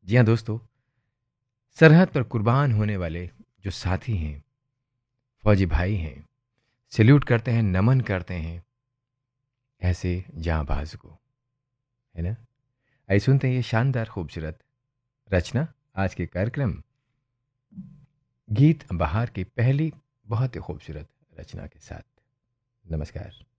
जी हाँ दोस्तों, सरहद पर कुर्बान होने वाले जो साथी हैं, फौजी भाई हैं, सैल्यूट करते हैं, नमन करते हैं ऐसे जांबाज को, है ना? आइए सुनते हैं ये शानदार खूबसूरत रचना आज के कार्यक्रम गीत बहार की पहली बहुत ही खूबसूरत रचना के साथ। नमस्कार।